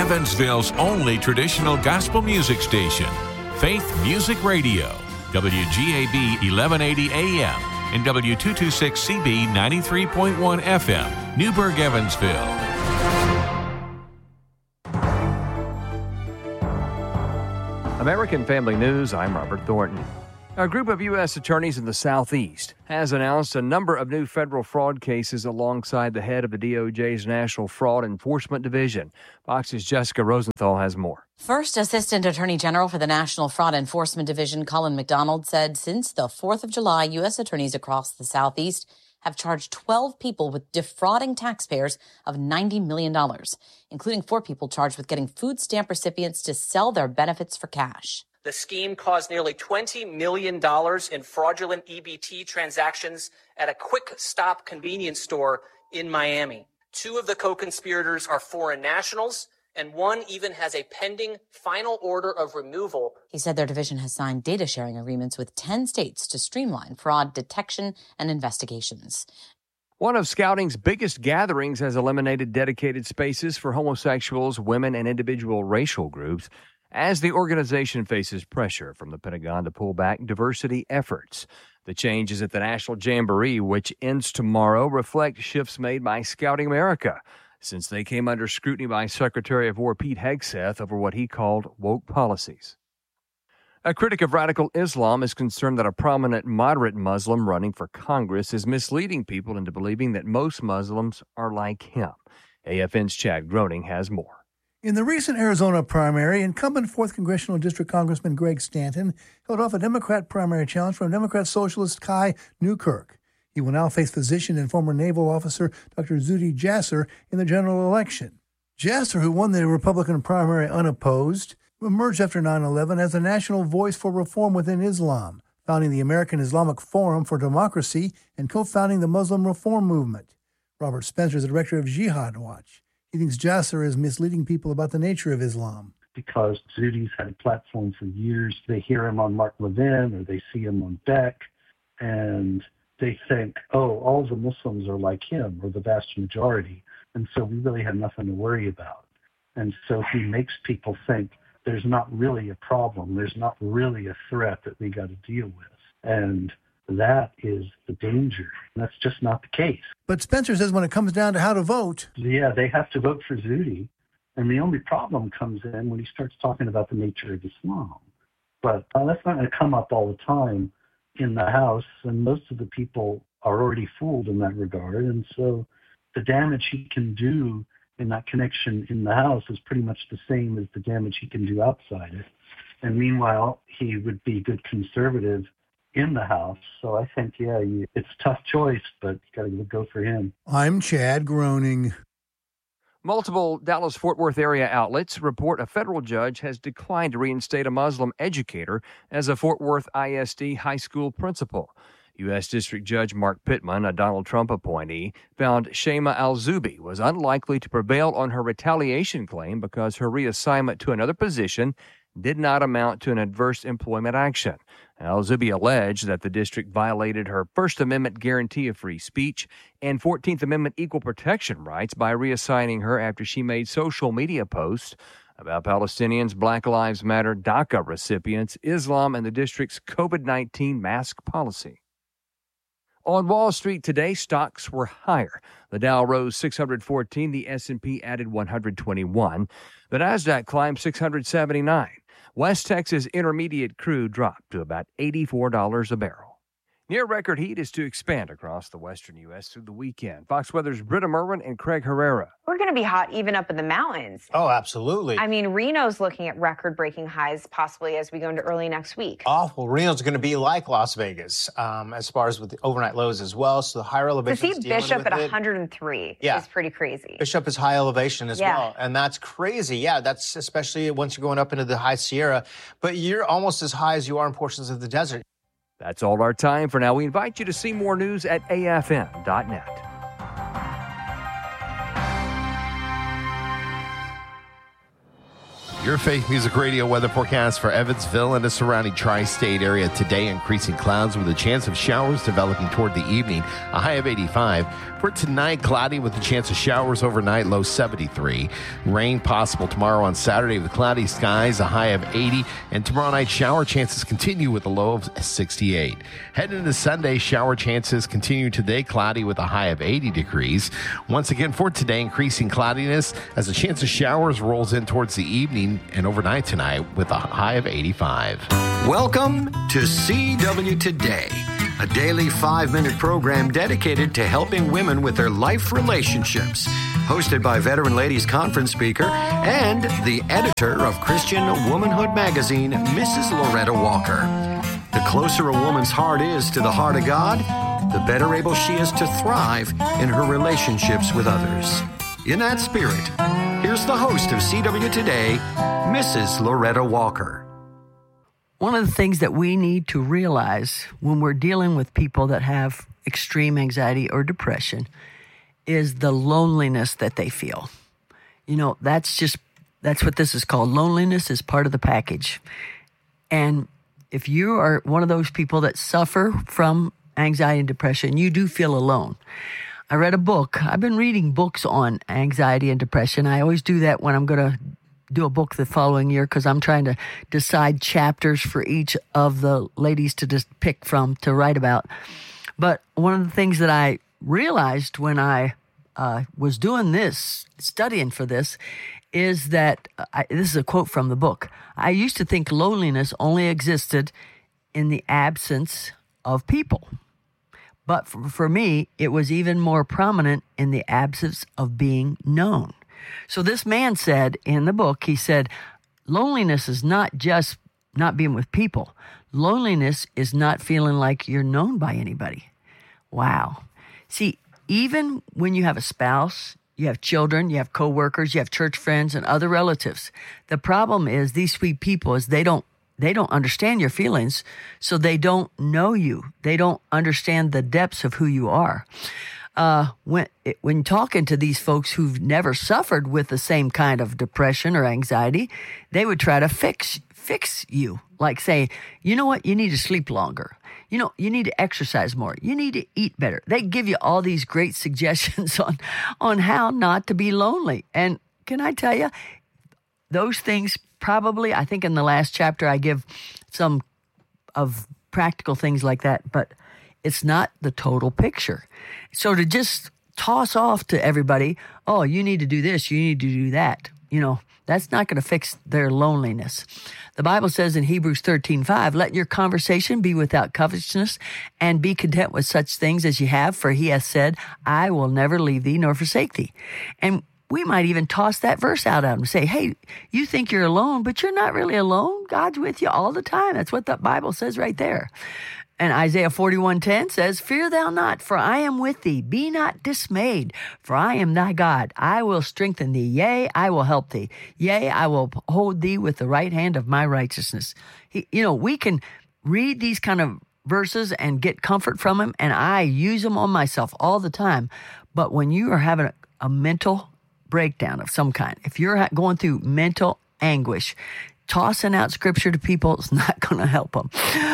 Evansville's only traditional gospel music station, Faith Music Radio, WGAB 1180 AM and W226CB 93.1 FM, Newburgh, Evansville. American Family News, I'm Robert Thornton. A group of U.S. attorneys in the Southeast has announced a number of new federal fraud cases alongside the head of the DOJ's National Fraud Enforcement Division. Fox's Jessica Rosenthal has more. First Assistant Attorney General for the National Fraud Enforcement Division, Colin McDonald, said since the 4th of July, U.S. attorneys across the Southeast have charged 12 people with defrauding taxpayers of $90 million, including 4 people charged with getting food stamp recipients to sell their benefits for cash. The scheme caused nearly $20 million in fraudulent EBT transactions at a quick stop convenience store in Miami. 2 of the co-conspirators are foreign nationals, and 1 even has a pending final order of removal. He said their division has signed data sharing agreements with 10 states to streamline fraud detection and investigations. One of Scouting's biggest gatherings has eliminated dedicated spaces for homosexuals, women, and individual racial groups as the organization faces pressure from the Pentagon to pull back diversity efforts. The changes at the National Jamboree, which ends tomorrow, reflect shifts made by Scouting America since they came under scrutiny by Secretary of War Pete Hegseth over what he called woke policies. A critic of radical Islam is concerned that a prominent moderate Muslim running for Congress is misleading people into believing that most Muslims are like him. AFN's Chad Groening has more. In the recent Arizona primary, incumbent 4th Congressional District Congressman Greg Stanton held off a Democrat primary challenge from Democrat socialist Kai Newkirk. He will now face physician and former naval officer Dr. Zuhdi Jasser in the general election. Jasser, who won the Republican primary unopposed, emerged after 9/11 as a national voice for reform within Islam, founding the American Islamic Forum for Democracy and co-founding the Muslim Reform Movement. Robert Spencer is the director of Jihad Watch. He thinks Jasser is misleading people about the nature of Islam. Because Zuhdi's had a platform for years. They hear him on Mark Levin or they see him on Beck, and they think, oh, all the Muslims are like him, or the vast majority, and so we really have nothing to worry about. And so he makes people think there's not really a problem, there's not really a threat that we got to deal with. And that is the danger. That's just not the case. But Spencer says when it comes down to how to vote... Yeah, they have to vote for Zuhdi. And the only problem comes in when he starts talking about the nature of Islam. But that's not going to come up all the time in the House, and most of the people are already fooled in that regard. And so the damage he can do in that connection in the House is pretty much the same as the damage he can do outside it. And meanwhile, he would be good conservative in the House. So I think, it's a tough choice, but you got to go for him. I'm Chad Groening. Multiple Dallas-Fort Worth area outlets report a federal judge has declined to reinstate a Muslim educator as a Fort Worth ISD high school principal. U.S. District Judge Mark Pittman, a Donald Trump appointee, found Shema Al-Zubi was unlikely to prevail on her retaliation claim because her reassignment to another position did not amount to an adverse employment action. Al-Zubi alleged that the district violated her First Amendment guarantee of free speech and 14th Amendment equal protection rights by reassigning her after she made social media posts about Palestinians, Black Lives Matter, DACA recipients, Islam, and the district's COVID-19 mask policy. On Wall Street today, stocks were higher. The Dow rose 614, the S&P added 121. The Nasdaq climbed 679. West Texas Intermediate crude dropped to about $84 a barrel. Near record heat is to expand across the western U.S. through the weekend. Fox Weather's Britta Merwin and Craig Herrera. We're going to be hot even up in the mountains. Oh, absolutely. I mean, Reno's looking at record-breaking highs possibly as we go into early next week. Well, Reno's going to be like Las Vegas as far as with the overnight lows as well. So the higher elevation. To see Bishop at 103 is pretty crazy. Bishop is high elevation as well. And that's crazy. Yeah, that's especially once you're going up into the high Sierra. But you're almost as high as you are in portions of the desert. That's all our time for now. We invite you to see more news at afn.net. Your Faith Music Radio weather forecast for Evansville and the surrounding tri-state area today. Increasing clouds with a chance of showers developing toward the evening. A high of 85. For tonight, cloudy with a chance of showers overnight, low 73. Rain possible tomorrow on Saturday with cloudy skies, a high of 80. And tomorrow night, shower chances continue with a low of 68. Heading into Sunday, shower chances continue today, cloudy with a high of 80 degrees. Once again, for today, increasing cloudiness as a chance of showers rolls in towards the evening and overnight tonight with a high of 85. Welcome to CW Today, a daily 5-minute program dedicated to helping women with their life relationships. Hosted by Veteran Ladies Conference speaker and the editor of Christian Womanhood magazine, Mrs. Loretta Walker. The closer a woman's heart is to the heart of God, the better able she is to thrive in her relationships with others. In that spirit, here's the host of CW Today, Mrs. Loretta Walker. One of the things that we need to realize when we're dealing with people that have extreme anxiety or depression is the loneliness that they feel. You know, that's what this is called. Loneliness is part of the package. And if you are one of those people that suffer from anxiety and depression, you do feel alone. I read a book. I've been reading books on anxiety and depression. I always do that when I'm going to do a book the following year because I'm trying to decide chapters for each of the ladies to just pick from to write about. But one of the things that I realized when I was doing this, studying for this, is that, this is a quote from the book, I used to think loneliness only existed in the absence of people. But for me, it was even more prominent in the absence of being known. So this man said in the book, he said, loneliness is not just not being with people. Loneliness is not feeling like you're known by anybody. Wow. See, even when you have a spouse, you have children, you have coworkers, you have church friends and other relatives, the problem is these sweet people is they don't understand your feelings, so they don't know you. They don't understand the depths of who you are. When talking to these folks who've never suffered with the same kind of depression or anxiety, they would try to fix you. Like say, you know what, you need to sleep longer. You know, you need to exercise more. You need to eat better. They give you all these great suggestions on how not to be lonely. And can I tell you, those things probably, I think in the last chapter I give some of practical things like that, but it's not the total picture. So to just toss off to everybody, oh, you need to do this, you need to do that, you know, that's not going to fix their loneliness. The Bible says in Hebrews 13:5, let your conversation be without covetousness and be content with such things as you have, for he has said, I will never leave thee nor forsake thee. And we might even toss that verse out at them and say, hey, you think you're alone, but you're not really alone. God's with you all the time. That's what the Bible says right there. And Isaiah 41:10 says, fear thou not, for I am with thee. Be not dismayed, for I am thy God. I will strengthen thee. Yea, I will help thee. Yea, I will hold thee with the right hand of my righteousness. We can read these kind of verses and get comfort from them, and I use them on myself all the time. But when you are having a mental breakdown of some kind, if you're going through mental anguish, tossing out scripture to people is not going to help them.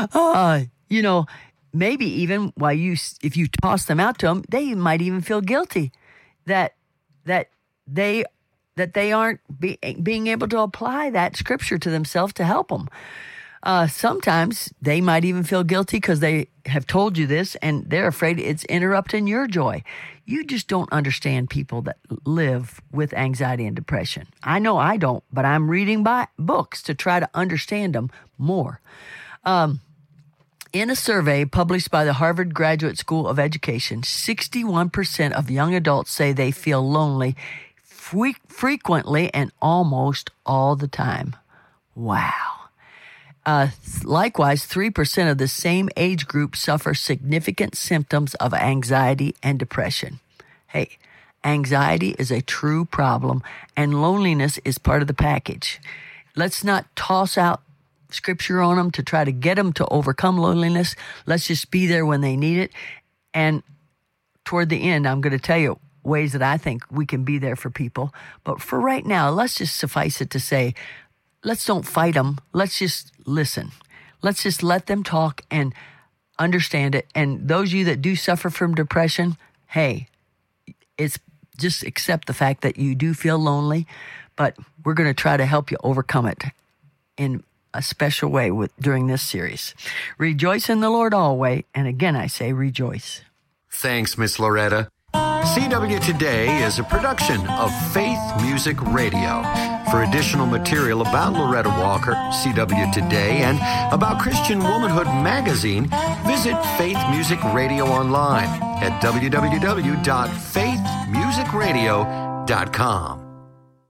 Maybe even if you toss them out to them, they might even feel guilty that they aren't being able to apply that scripture to themselves to help them. Sometimes they might even feel guilty because they have told you this and they're afraid it's interrupting your joy. You just don't understand people that live with anxiety and depression. I know I don't, but I'm reading books to try to understand them more. In a survey published by the Harvard Graduate School of Education, 61% of young adults say they feel lonely frequently and almost all the time. Wow. Likewise, 3% of the same age group suffer significant symptoms of anxiety and depression. Hey, anxiety is a true problem, and loneliness is part of the package. Let's not toss out scripture on them to try to get them to overcome loneliness. Let's just be there when they need it. And toward the end, I'm going to tell you ways that I think we can be there for people. But for right now, let's just suffice it to say, let's don't fight them. Let's just listen. Let's just let them talk and understand it. And those of you that do suffer from depression, hey, it's just accept the fact that you do feel lonely, but we're going to try to help you overcome it in a special way during this series. Rejoice in the Lord always. And again, I say rejoice. Thanks, Miss Loretta. CW Today is a production of Faith Music Radio. For additional material about Loretta Walker, CW Today, and about Christian Womanhood magazine, visit Faith Music Radio online at www.faithmusicradio.com.